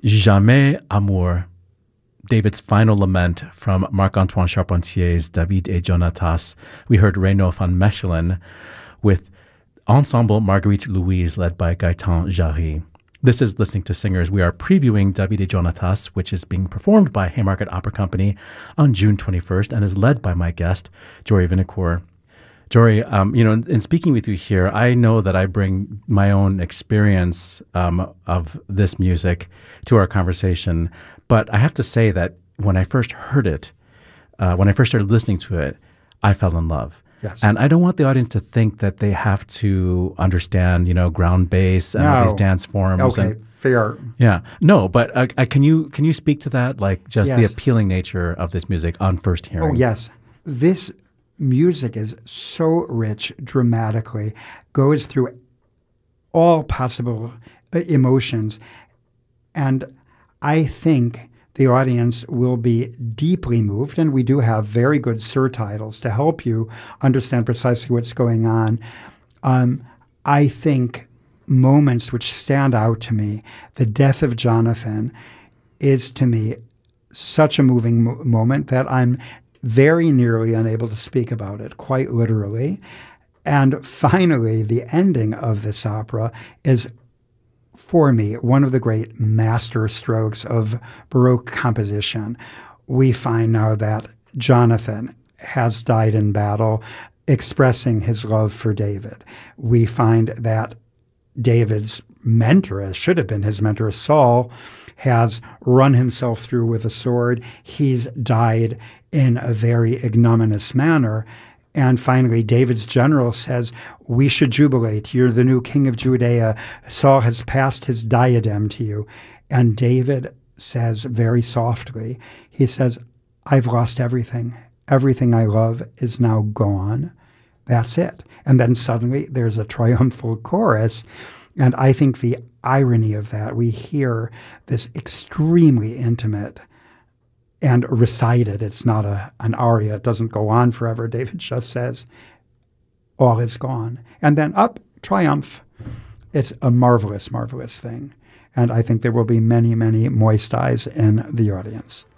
Jamais Amour, David's final lament from Marc-Antoine Charpentier's David et Jonatas. We heard Renaud van Mechelen with Ensemble Marguerite Louise led by Gaëtan Jarry. This is Listening to Singers. We are previewing David et Jonatas, which is being performed by Haymarket Opera Company on June 21st and is led by my guest, Jory Vinocourt. Jory, in speaking with you here, I know that I bring my own experience of this music to our conversation, but I have to say that when I first heard it, when I first started listening to it, I fell in love. Yes. And I don't want the audience to think that they have to understand, ground bass and all these dance forms. Okay, fair. Yeah. No, but can you speak to that, like just the Yes. appealing nature of this music on first hearing? Oh, yes. This music is so rich dramatically, goes through all possible emotions, and I think the audience will be deeply moved, and we do have very good surtitles to help you understand precisely what's going on. I think moments which stand out to me, the death of Jonathan is to me such a moving moment that I'm very nearly unable to speak about it, quite literally. And finally, the ending of this opera is, for me, one of the great master strokes of Baroque composition. We find now that Jonathan has died in battle, expressing his love for David. We find that David's mentor, as should have been his mentor, Saul, has run himself through with a sword. He's died in a very ignominious manner. And finally, David's general says, we should jubilate. You're the new king of Judea. Saul has passed his diadem to you. And David says very softly, he says, I've lost everything. Everything I love is now gone. That's it. And then suddenly there's a triumphal chorus. And I think the irony of that, we hear this extremely intimate and recited. It's not an aria. It doesn't go on forever. David just says, all is gone. And then up, triumph. It's a marvelous, marvelous thing. And I think there will be many, many moist eyes in the audience.